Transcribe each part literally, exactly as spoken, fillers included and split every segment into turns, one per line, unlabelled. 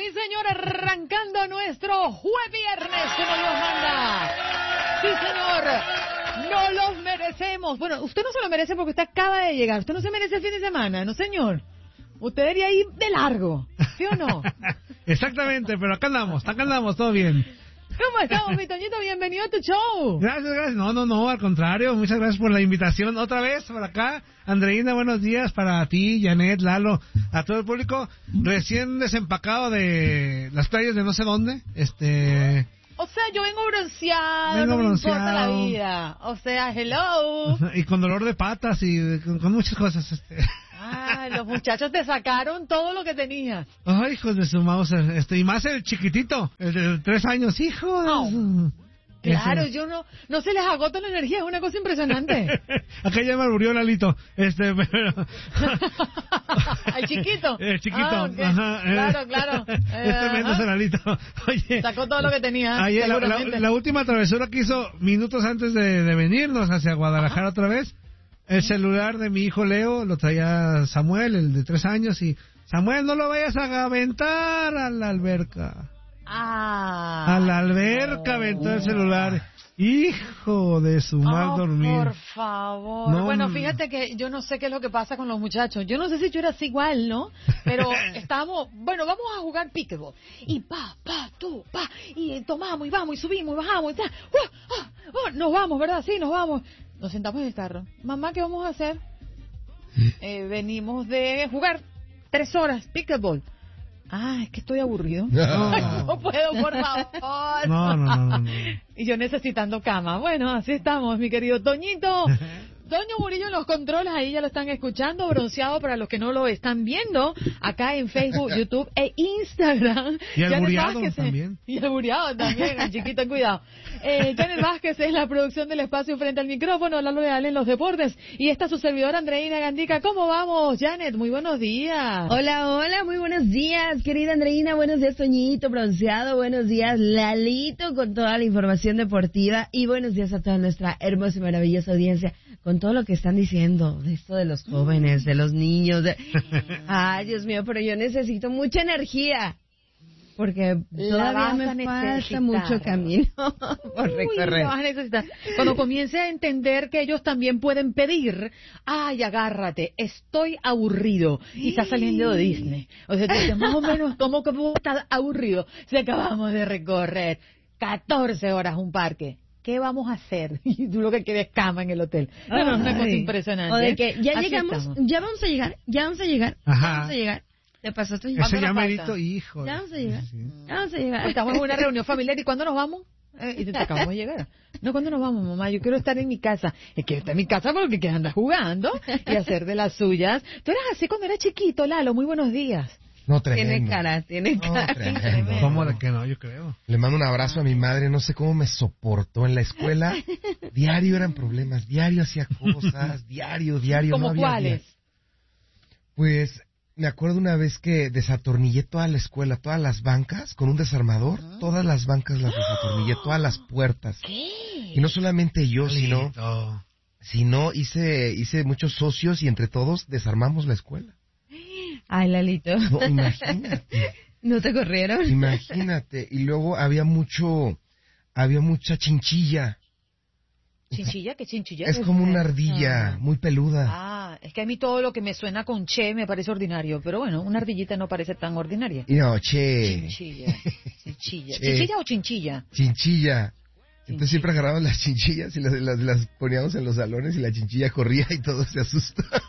señor, arrancando nuestro jueves viernes como Dios manda. Sí, señor, no los merecemos. Bueno, usted no se lo merece porque usted acaba de llegar. Usted no se merece el fin de semana, ¿no, señor? Usted debería ir de largo, ¿sí o no?
Exactamente, pero acá andamos, acá andamos, todo bien.
¿Cómo estamos, mi Toñito? Bienvenido a tu show.
Gracias, gracias. No, no, no, al contrario. Muchas gracias por la invitación. Otra vez por acá. Andreina, buenos días para ti, Janet, Lalo, a todo el público. Recién desempacado de las playas de no sé dónde. Este...
O sea, yo vengo bronceado,
vengo
no
bronceado.
me importa la vida. O sea, hello.
Y con dolor de patas y de, con, con muchas cosas. Este...
Ah, los muchachos te sacaron todo lo que tenías.
Ay, hijos de su mouse. Este, y más el chiquitito, el de tres años, hijo de
Oh.
su...
Claro,
Ese.
yo no, no se les agota la energía, es una cosa impresionante.
Acá ya me murió Lalito. Este, pero...
El chiquito.
El chiquito.
Ah, okay.
Ajá, eh.
Claro, claro. Eh,
Es tremendo ese Lalito. Oye.
Sacó todo lo que tenía.
Ayer, la, la,
seguramente.
la última travesura que hizo minutos antes de, de venirnos hacia Guadalajara. Ajá. Otra vez, el celular de mi hijo Leo lo traía Samuel, el de tres años, y Samuel, no lo vayas a aventar a la alberca.
Ah.
A la alberca
no.
aventó el celular. Hijo de su mal
Oh,
dormir.
por favor.
No.
Bueno, fíjate que yo no sé qué es lo que pasa con los muchachos. Yo no sé si tú eras igual, ¿no? Pero estábamos, bueno, vamos a jugar pickleball. Y pa, pa, tú, pa. Y tomamos y vamos y subimos y bajamos y tal. Uh, ah, oh, nos vamos, ¿verdad? Sí, nos vamos. Nos sentamos en el carro. Mamá, ¿qué vamos a hacer? Eh, venimos de jugar tres horas pickleball. Ah, es que estoy aburrido.
No.
No puedo, por favor.
No, no, no, no, no.
Y yo necesitando cama. Bueno, así estamos, mi querido Toñito. Toño Murillo en los controles, ahí ya lo están escuchando, bronceado para los que no lo están viendo, acá en Facebook, YouTube e Instagram.
Y el
Janet
buriado
Vázquez,
también.
Y el buriado también, el chiquito, cuidado. Eh, Janet Vázquez es la producción del espacio frente al micrófono, Lalo Leal en los deportes, y esta su servidora Andreina Gandica. ¿Cómo vamos, Janet? Muy buenos días.
Hola, hola, muy buenos días, querida Andreina, buenos días, Toñito, bronceado, buenos días, Lalito, con toda la información deportiva, y buenos días a toda nuestra hermosa y maravillosa audiencia, con todo lo que están diciendo, de esto de los jóvenes, de los niños, de... Ay, Dios mío, pero yo necesito mucha energía, porque
La
todavía
vas a
me falta
necesitar.
mucho camino por
Uy,
recorrer.
la vas a necesitar. Cuando comience a entender que ellos también pueden pedir, ay, agárrate, estoy aburrido, y está saliendo de Disney. O sea, tú dices, más o menos, ¿cómo que vos estás aburrido? Si acabamos de recorrer catorce horas un parque. ¿Qué vamos a hacer? Y tú lo que quieres es cama en el hotel. No, no, es una cosa impresionante.
O de que ya
Así
llegamos,
estamos.
ya vamos a llegar, ya vamos a llegar,
Ajá.
ya vamos a llegar. ¿Te pasó tu
Ese
¿Cuánto
ya
nos
merito,
falta?
hijo.
Ya vamos a llegar,
Sí.
ya vamos a llegar.
Estamos en una reunión familiar, ¿y cuándo nos vamos? Eh, y te acabamos de llegar. No, ¿cuándo nos vamos, mamá? Yo quiero estar en mi casa. Es que estar en mi casa porque quieres andar jugando y hacer de las suyas. Tú eras así cuando eras chiquito, Lalo. Muy buenos días.
No, tremendo.
Tiene cara, tiene
No,
cara.
tremendo.
¿Cómo de que no? Yo creo.
Le mando un abrazo a mi madre, no sé cómo me soportó en la escuela. Diario eran problemas, diario hacía cosas, diario, diario.
¿Cómo
no había
cuáles?
día. Pues me acuerdo una vez que desatornillé toda la escuela, todas las bancas con un desarmador, todas las bancas las desatornillé, todas las puertas.
¿Qué?
Y no solamente yo, sino,
Lalito.
sino hice, hice muchos socios y entre todos desarmamos la escuela.
Ay, Lalito.
No, imagínate.
¿No te corrieron?
Imagínate, y luego había mucho, había mucha chinchilla.
¿Chinchilla? ¿Qué chinchilla?
Es como una ardilla,
Ah.
muy peluda.
Ah, es que a mí todo lo que me suena con che me parece ordinario, pero bueno, una ardillita no parece tan ordinaria.
Y no, che,
Chinchilla. Chinchilla.
Che.
¿Chinchilla o chinchilla?
chinchilla. Entonces siempre agarrábamos las chinchillas y las, las, las poníamos en los salones y la chinchilla corría y todo se asustaba.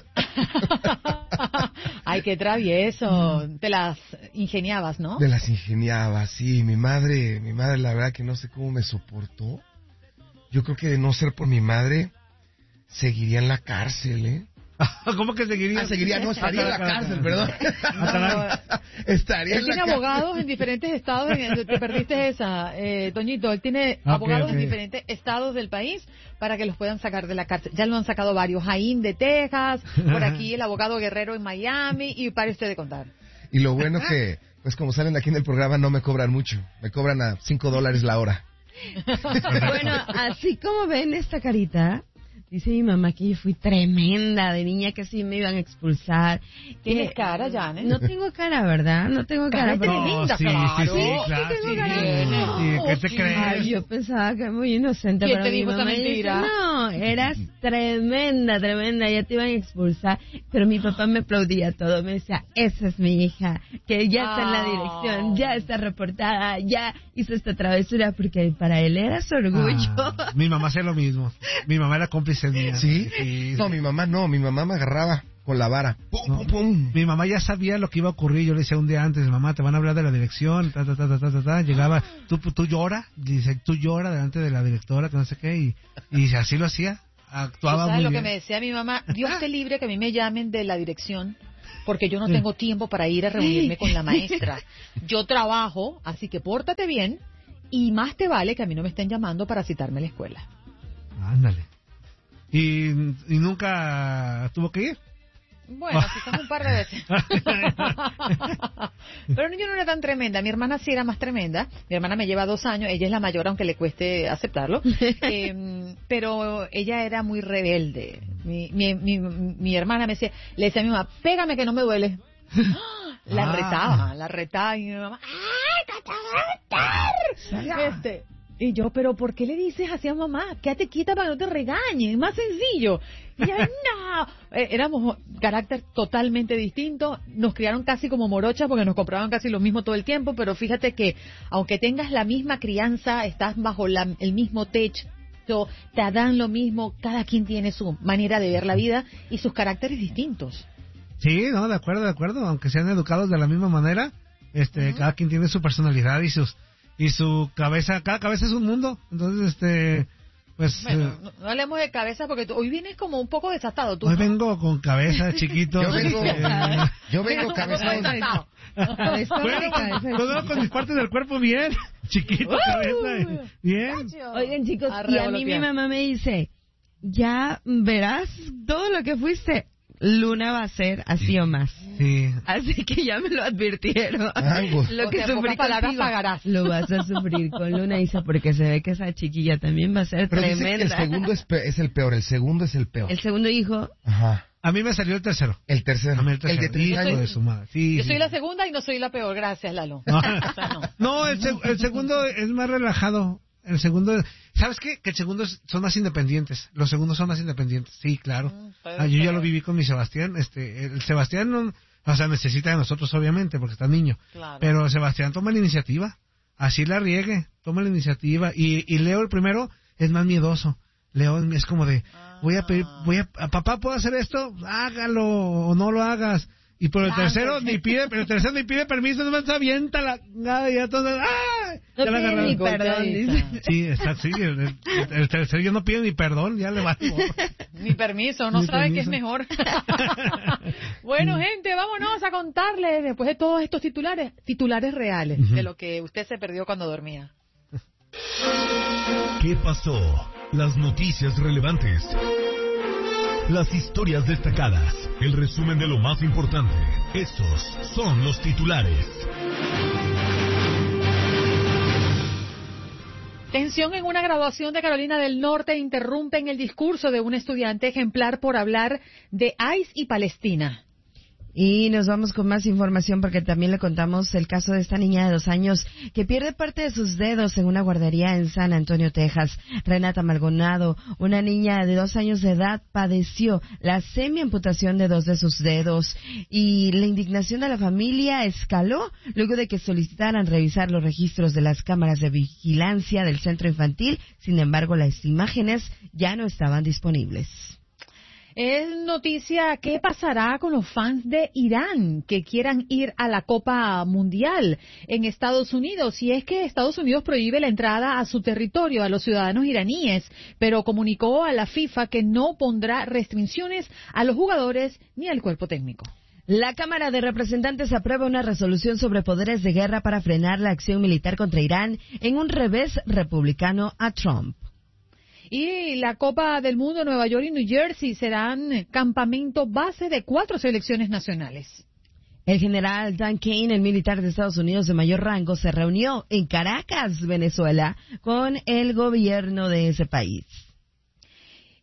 Ay, qué travieso. Te las ingeniabas, ¿no?
Me las ingeniaba, sí. Mi madre, mi madre la verdad que no sé cómo me soportó. Yo creo que de no ser por mi madre, seguiría en la cárcel, ¿eh?
¿Cómo que seguiría?
Ah, seguiría, no, estaría en la cárcel, perdón. Estaría
Él
en la
tiene
cárcel.
abogados en diferentes estados. En, te perdiste esa, eh, Toñito. Él tiene
Ok,
abogados
ok.
en diferentes estados del país para que los puedan sacar de la cárcel. Ya lo han sacado varios. Jaín de Texas, por aquí el abogado Guerrero en Miami, y para usted de contar.
Y lo bueno que, pues como salen aquí en el programa, no me cobran mucho. Me cobran a cinco dólares la hora.
Bueno, así como ven esta carita, Dice mi mamá que yo fui tremenda de niña, que sí me iban a expulsar.
¿Tienes
Que-
cara, Janet?
No tengo cara, ¿verdad? No tengo cara.
Cara
pero-
de linda,
sí,
claro.
sí, sí,
Sí,
claro,
tengo
sí,
cara.
sí, ¿qué te
Sí.
crees?
Ay, yo pensaba que era muy inocente,
¿Quién
pero
te
mi
dijo esa
mamá dice,
mentira?
no, eras tremenda, tremenda, ya te iban a expulsar. Pero mi papá me aplaudía todo, me decía, esa es mi hija, que ya está en la
Ah.
dirección, ya está reportada, ya hizo esta travesura, porque para él era su orgullo.
Ah, mi mamá hacía lo mismo. Mi mamá era cómplice mía.
¿Sí?
Sí,
No,
sí.
mi mamá no, mi mamá me agarraba con la vara. Pum,
No.
pum, pum.
Mi mamá ya sabía lo que iba a ocurrir. Yo le decía un día antes, mamá, te van a hablar de la dirección, ta, ta, ta, ta, ta, ta, ta. Llegaba, tú, tú llora, dice, tú llora delante de la directora, que no sé qué, y, y así lo hacía. Actuaba
¿Tú sabes
muy
lo
bien.
que me decía mi mamá? Dios te libre que a mí me llamen de la dirección, porque yo no tengo tiempo para ir a reunirme con la maestra. Yo trabajo, así que pórtate bien, y más te vale que a mí no me estén llamando para citarme a la escuela.
Ándale. ¿Y, y nunca tuvo que ir?
Bueno, quizás un par de veces. Pero yo no era tan tremenda. Mi hermana sí era más tremenda. Mi hermana me lleva dos años. Ella es la mayor, aunque le cueste aceptarlo. Eh, pero ella era muy rebelde. Mi, mi, mi, mi hermana me decía, le decía a mi mamá, pégame que no me duele. La
Ah.
retaba, la retaba. Y mi mamá, ¡ay, que te va a gustar! Este... Y yo, pero ¿por qué le dices así a mamá? Quédate quieta para que no te regañen, más sencillo. Y ella, no. Eh, éramos carácter totalmente distinto, nos criaron casi como morochas porque nos compraban casi lo mismo todo el tiempo, pero fíjate que aunque tengas la misma crianza, estás bajo la, el mismo techo, te dan lo mismo, cada quien tiene su manera de ver la vida y sus caracteres distintos.
Sí, no, de acuerdo, de acuerdo. Aunque sean educados de la misma manera, este,
Ujú.
cada quien tiene su personalidad y sus y su cabeza. Cada cabeza es un mundo. Entonces, este, pues
Bueno,
eh,
no, no hablemos de cabeza porque tú- hoy vienes como un poco desatado. Tú,
hoy
¿no?
vengo con cabeza, chiquito.
Yo vengo,
este,
yo vengo
Un poco
cabezón.
desatado.
Cabeza
bueno,
de cabeza de
pues, vengo con mis partes del cuerpo bien, chiquito,
Uh,
cabeza, bien.
Oigan, chicos,
A
y a mí mi
revolotear.
mamá me dice, ya verás todo lo que fuiste. Luna va a ser así o más.
Sí.
Así que ya me lo advirtieron.
Angos.
Lo
O
que
sea, en
sufrí
pocas palabras,
contigo,
pagarás.
lo vas a sufrir con Luna, dice, porque se ve que esa chiquilla también va a ser
Pero dice que el
tremenda.
segundo es, pe- es el peor, el segundo es el peor.
El segundo hijo,
Ajá.
A mí me salió el tercero.
El tercero.
A mí el
El
tercero.
de tres
Hijo
años.
de su madre. Sí,
Yo
sí.
soy la segunda y no soy la peor, gracias, Lalo.
No,
O sea, no.
no el, seg- el segundo es más relajado. El segundo, ¿sabes qué? Que el segundo es- son más independientes. Los segundos son más independientes. Sí, claro.
Mm, puede
Ah, yo ya
ser.
lo viví con mi Sebastián. Este, el Sebastián no, o sea, necesita de nosotros obviamente porque está niño.
Claro.
Pero Sebastián toma la iniciativa. Así la riegue, toma la iniciativa. Y, y Leo el primero es más miedoso. Leo es como de, voy a pedir, voy a, a papá, ¿puedo hacer esto? Hágalo o no lo hagas. Y por el
Lánzate.
tercero ni pide, pero el tercero ni pide permiso, no se avienta la, nada, y ya todo, ¡ah!
no
Ya la
pide
agarraron.
ni perdón, dice.
Golpeadiza.
Sí, exacto, sí, el, el- el tercero yo no pido ni perdón, ya le va.
Ni permiso, no
Ni
sabe qué es
permiso.
mejor. Bueno, gente, vámonos a contarles, después de todos estos titulares, titulares reales,
Ujú.
de lo que usted se perdió cuando dormía.
¿Qué pasó? Las noticias relevantes. Las historias destacadas. El resumen de lo más importante. Estos son los titulares.
Tensión en una graduación de Carolina del Norte interrumpen el discurso de un estudiante ejemplar por hablar de ICE y Palestina.
Y nos vamos con más información porque también le contamos el caso de esta niña de dos años que pierde parte de sus dedos en una guardería en San Antonio, Texas. Renata Maldonado, una niña de dos años de edad, padeció la semiamputación de dos de sus dedos y la indignación de la familia escaló luego de que solicitaran revisar los registros de las cámaras de vigilancia del centro infantil. Sin embargo, las imágenes ya no estaban disponibles.
Es noticia, ¿qué pasará con los fans de Irán que quieran ir a la Copa Mundial en Estados Unidos? Y es que Estados Unidos prohíbe la entrada a su territorio a los ciudadanos iraníes, pero comunicó a la FIFA que no pondrá restricciones a los jugadores ni al cuerpo técnico.
La Cámara de Representantes aprueba una resolución sobre poderes de guerra para frenar la acción militar contra Irán en un revés republicano a Trump.
Y la Copa del Mundo Nueva York y New Jersey serán campamento base de cuatro selecciones nacionales.
El general Dan Kane, el militar de Estados Unidos de mayor rango, se reunió en Caracas, Venezuela, con el gobierno de ese país.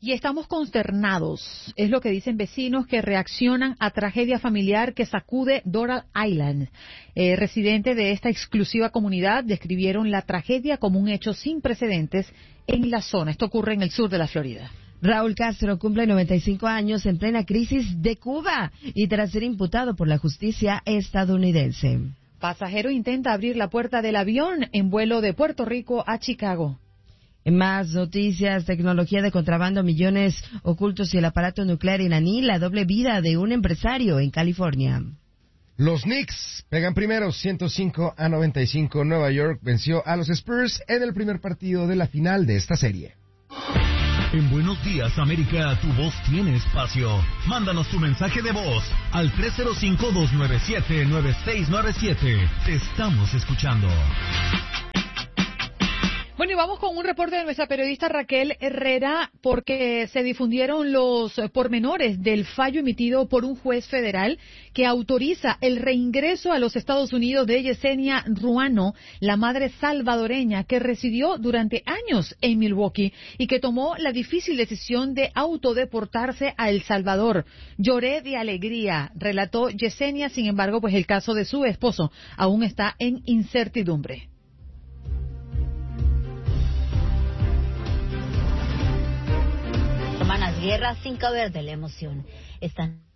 Y estamos consternados, es lo que dicen vecinos que reaccionan a tragedia familiar que sacude Doral Island. Eh, residentes de esta exclusiva comunidad describieron la tragedia como un hecho sin precedentes en la zona. Esto ocurre en el sur de la Florida.
Raúl Castro cumple noventa y cinco años en plena crisis de Cuba y tras ser imputado por la justicia estadounidense.
Pasajero intenta abrir la puerta del avión en vuelo de Puerto Rico a Chicago.
En más noticias, tecnología de contrabando, millones ocultos y el aparato nuclear iraní, la doble vida de un empresario en California.
Los Knicks pegan primero, ciento cinco a noventa y cinco. Nueva York venció a los Spurs en el primer partido de la final de esta serie.
En Buenos Días, América, tu voz tiene espacio. Mándanos tu mensaje de voz al tres cero cinco, dos nueve siete, nueve seis nueve siete. Te estamos escuchando.
Bueno, y vamos con un reporte de nuestra periodista Raquel Herrera, porque se difundieron los pormenores del fallo emitido por un juez federal que autoriza el reingreso a los Estados Unidos de Yesenia Ruano, la madre salvadoreña que residió durante años en Milwaukee y que tomó la difícil decisión de autodeportarse a El Salvador. Lloré de alegría, relató Yesenia. Sin embargo, pues el caso de su esposo aún está en incertidumbre.
Hermanas, guerra sin caber de la emoción. Están